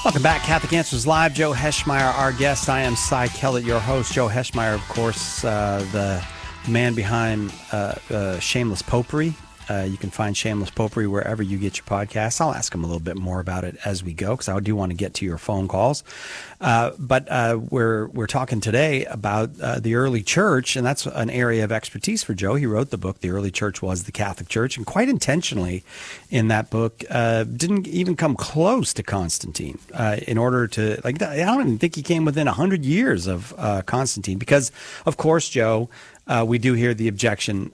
Welcome back. Catholic Answers Live. Joe Heschmeyer, our guest. I am Cy Kellett, your host. Joe Heschmeyer, of course, the man behind Shameless Popery. You can find Shameless Popery wherever you get your podcasts. I'll ask him a little bit more about it as we go, because I do want to get to your phone calls. But we're talking today about the early church, and that's an area of expertise for Joe. He wrote the book, The Early Church Was the Catholic Church, and quite intentionally in that book didn't even come close to Constantine in order to, I don't even think he came within 100 years of Constantine, because, of course, Joe, we do hear the objection.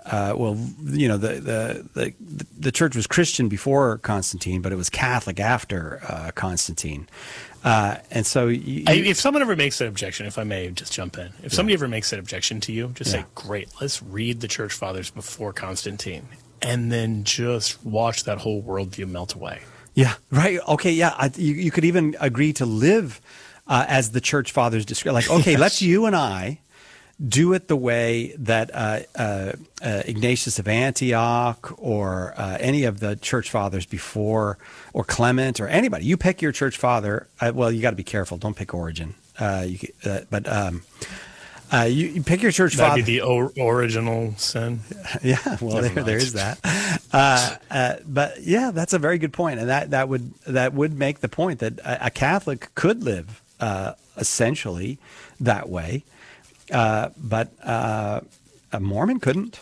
The church was Christian before Constantine, but it was Catholic after Constantine. And so, if someone ever makes that objection, if I may just jump in, if somebody ever makes that objection to you, just say, "Great, let's read the church fathers before Constantine," and then just watch that whole worldview melt away. Yeah. Right. Okay. Yeah. You could even agree to live as the church fathers describe. Like, okay, let's you and I do it the way that Ignatius of Antioch or any of the church fathers before, or Clement or anybody. You pick your church father. Well, you got to be careful. Don't pick Origen. You pick your church father. That'd be the original sin. Yeah, well, there is that. But yeah, that's a very good point, and that would make the point that a Catholic could live essentially that way. But a Mormon couldn't.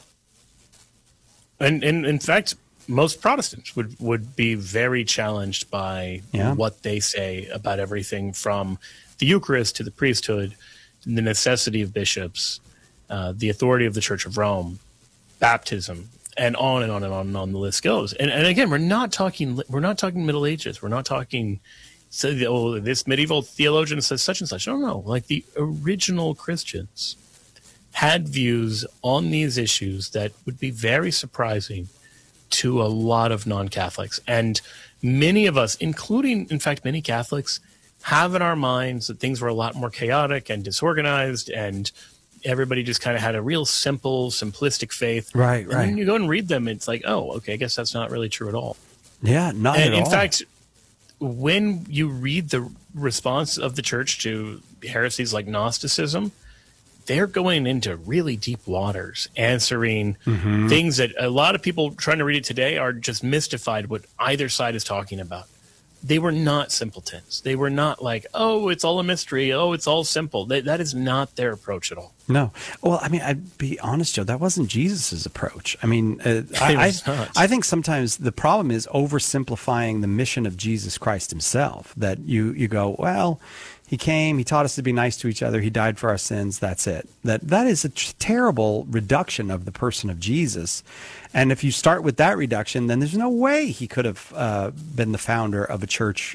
And in fact, most Protestants would be very challenged by what they say about everything from the Eucharist to the priesthood, the necessity of bishops, the authority of the Church of Rome, baptism, and on and on and on and on the list goes. And again, we're not talking Middle Ages. We're not talking this medieval theologian says such and such. No. Like the original Christians had views on these issues that would be very surprising to a lot of non-Catholics. And many of us, including, in fact, many Catholics, have in our minds that things were a lot more chaotic and disorganized, and everybody just kind of had a real simple, simplistic faith. Right. And then you go and read them, it's like, oh, okay, I guess that's not really true at all. Yeah, not at all. In fact, when you read the response of the church to heresies like Gnosticism, they're going into really deep waters, answering things that a lot of people trying to read it today are just mystified what either side is talking about. They were not simpletons. They were not like, oh, it's all a mystery. Oh, it's all simple. That is not their approach at all. No. Well, I mean, I'd be honest, Joe, that wasn't Jesus's approach. I mean, I think sometimes the problem is oversimplifying the mission of Jesus Christ himself, that you go, well, he came, he taught us to be nice to each other, he died for our sins, that's it. That is a terrible reduction of the person of Jesus. And if you start with that reduction, then there's no way he could have been the founder of a church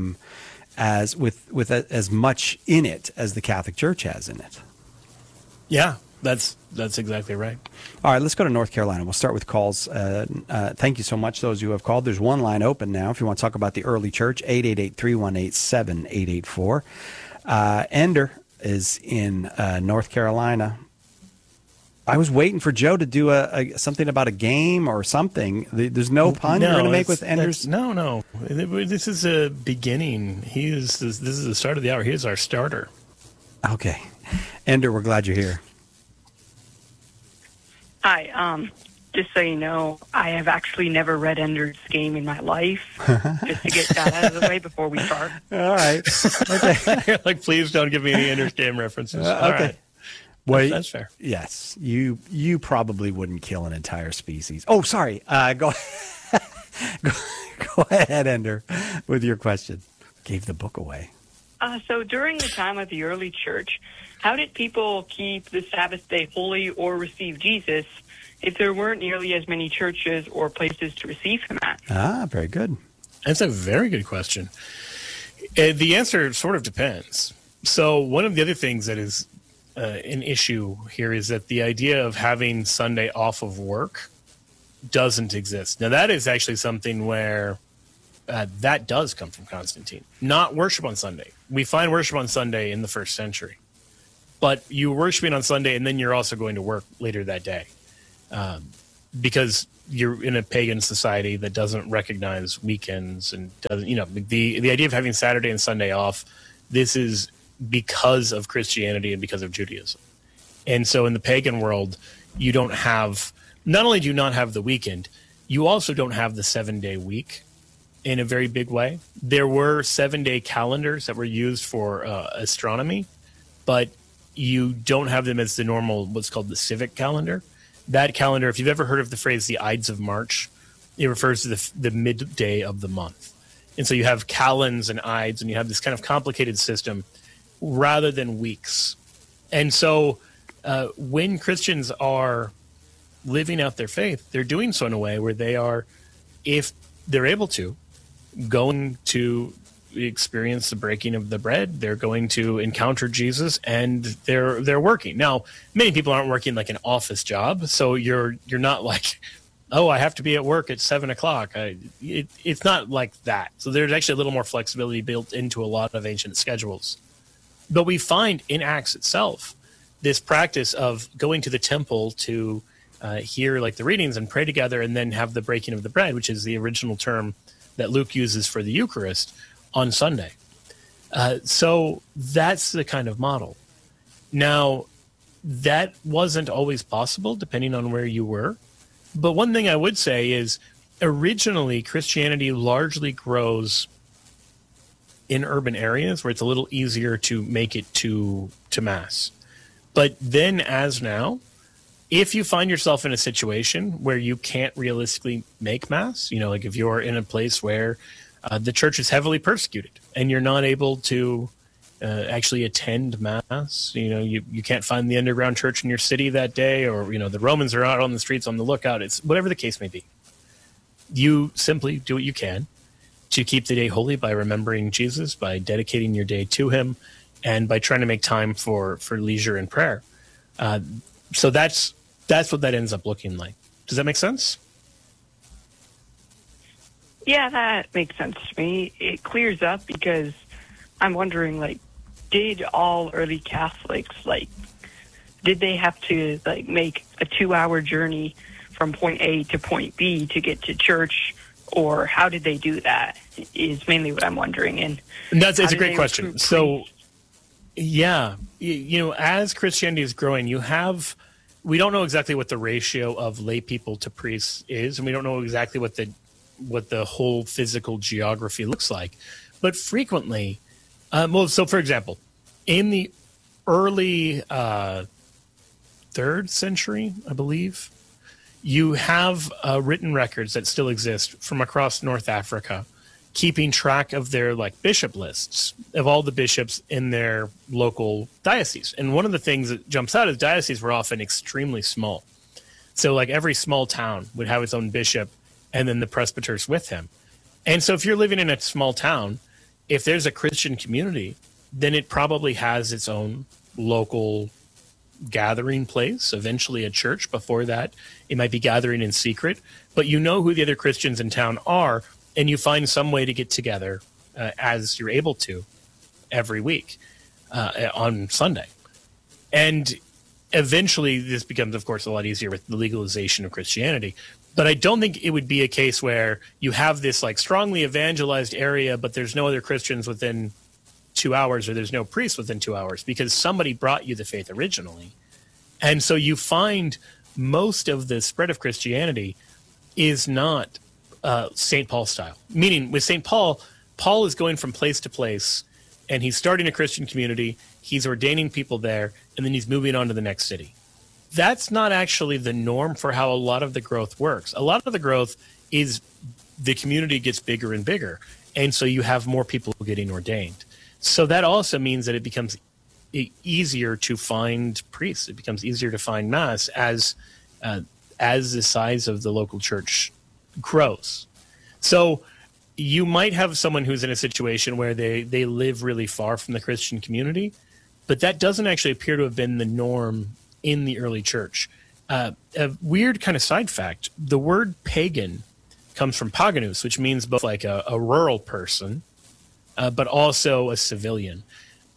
as with as much in it as the Catholic Church has in it. Yeah, that's exactly right. All right, let's go to North Carolina. We'll start with calls. Thank you so much, those who have called. There's one line open now. If you want to talk about the early church, 888-318-7884. Ender is in North Carolina. I was waiting for Joe to do something about a game or something. There's no pun you're going to make with Ender's? No. This is a beginning. This is the start of the hour. He is our starter. Okay. Ender, we're glad you're here. Hi. Just so you know, I have actually never read Ender's Game in my life. Just to get that out of the way before we start. All right. Okay. Like, please don't give me any Ender's Game references. All okay. Right. Well, that's fair. Yes, you probably wouldn't kill an entire species. Oh, sorry. Go ahead, Ender, with your question. Gave the book away. So during the time of the early church, how did people keep the Sabbath day holy or receive Jesus if there weren't nearly as many churches or places to receive him at? Very good. That's a very good question. The answer sort of depends. So one of the other things that is an issue here is that the idea of having Sunday off of work doesn't exist. Now, that is actually something where that does come from Constantine. Not worship on Sunday. We find worship on Sunday in the first century. But you're worshiping on Sunday, and then you're also going to work later that day. because you're in a pagan society that doesn't recognize weekends and doesn't, the idea of having Saturday and Sunday off. This is because of Christianity and because of Judaism. And so in the pagan world, not only do you not have the weekend, you also don't have the 7-day week in a very big way. There were 7-day calendars that were used for astronomy, but you don't have them as the normal, what's called the civic calendar. That calendar, if you've ever heard of the phrase the Ides of March, it refers to the midday of the month. And so you have calends and Ides, and you have this kind of complicated system rather than weeks. And so when Christians are living out their faith, they're doing so in a way where they are, if they're able to, going to experience the breaking of the bread. They're going to encounter Jesus, and they're working. Now, many people aren't working like an office job, so you're not like, oh, I have to be at work at 7:00. It's not like that. So there's actually a little more flexibility built into a lot of ancient schedules. But we find in Acts itself this practice of going to the temple to hear like the readings and pray together, and then have the breaking of the bread, which is the original term that Luke uses for the Eucharist, on Sunday. So that's the kind of model. Now, that wasn't always possible depending on where you were. But one thing I would say is originally Christianity largely grows in urban areas where it's a little easier to make it to Mass. But then as now, if you find yourself in a situation where you can't realistically make Mass, like if you're in a place where the church is heavily persecuted and you're not able to actually attend Mass, you can't find the underground church in your city that day, or, the Romans are out on the streets on the lookout. It's whatever the case may be. You simply do what you can to keep the day holy by remembering Jesus, by dedicating your day to him, and by trying to make time for leisure and prayer. So that's what that ends up looking like. Does that make sense? Yeah, that makes sense to me. It clears up because I'm wondering, did all early Catholics, did they have to, make a 2-hour journey from point A to point B to get to church, or how did they do that is mainly what I'm wondering. And it's a great question. So, yeah, as Christianity is growing, we don't know exactly what the ratio of lay people to priests is, and we don't know exactly what the whole physical geography looks like. But frequently, so for example, in the early 3rd century, I believe, you have written records that still exist from across North Africa, keeping track of their bishop lists of all the bishops in their local diocese. And one of the things that jumps out is dioceses were often extremely small. So every small town would have its own bishop, and then the presbyters with him. And so if you're living in a small town, if there's a Christian community, then it probably has its own local gathering place, eventually a church. Before that, it might be gathering in secret, but who the other Christians in town are, and you find some way to get together as you're able to every week on Sunday. And eventually this becomes, of course, a lot easier with the legalization of Christianity. But I don't think it would be a case where you have this strongly evangelized area, but there's no other Christians within 2 hours, or there's no priests within 2 hours, because somebody brought you the faith originally. And so you find most of the spread of Christianity is not St. Paul style. Meaning with St. Paul, Paul is going from place to place, and he's starting a Christian community, he's ordaining people there, and then he's moving on to the next city. That's not actually the norm for how a lot of the growth works. A lot of the growth is the community gets bigger and bigger, and so you have more people getting ordained. So that also means that it becomes easier to find priests. It becomes easier to find Mass as the size of the local church grows. So you might have someone who's in a situation where they live really far from the Christian community, but that doesn't actually appear to have been the norm in the early church. A weird kind of side fact, the word pagan comes from paganus, which means both a rural person, but also a civilian.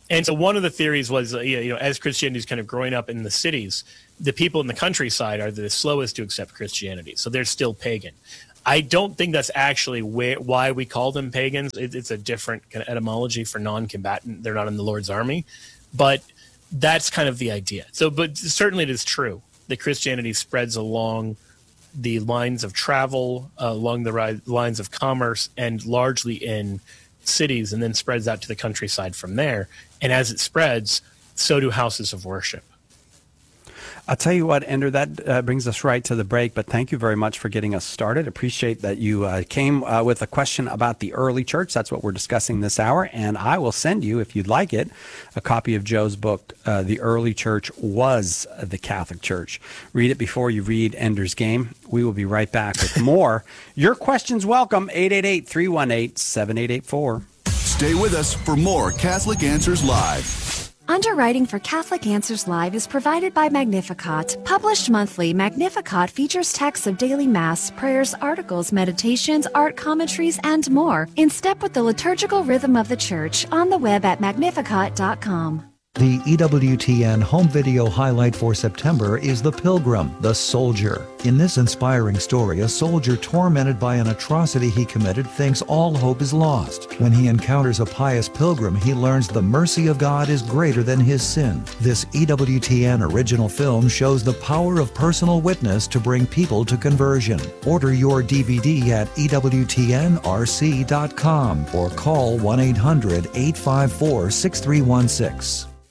And so one of the theories was, as Christianity is kind of growing up in the cities, the people in the countryside are the slowest to accept Christianity. So they're still pagan. I don't think that's actually why we call them pagans. It's a different kind of etymology for non-combatant. They're not in the Lord's army. But that's kind of the idea. So, but certainly it is true that Christianity spreads along the lines of travel, along the lines of commerce, and largely in cities, and then spreads out to the countryside from there. And as it spreads, so do houses of worship. I'll tell you what, Ender, that brings us right to the break, but thank you very much for getting us started. Appreciate that you came with a question about the early church. That's what we're discussing this hour, and I will send you, if you'd like it, a copy of Joe's book, The Early Church Was the Catholic Church. Read it before you read Ender's Game. We will be right back with more. Your questions welcome, 888-318-7884. Stay with us for more Catholic Answers Live. Underwriting for Catholic Answers Live is provided by Magnificat. Published monthly, Magnificat features texts of daily Mass, prayers, articles, meditations, art commentaries, and more, in step with the liturgical rhythm of the Church, on the web at magnificat.com. The EWTN home video highlight for September is The Pilgrim, the Soldier. In this inspiring story, a soldier tormented by an atrocity he committed thinks all hope is lost. When he encounters a pious pilgrim, he learns the mercy of God is greater than his sin. This EWTN original film shows the power of personal witness to bring people to conversion. Order your DVD at EWTNRC.com or call 1-800-854-6316.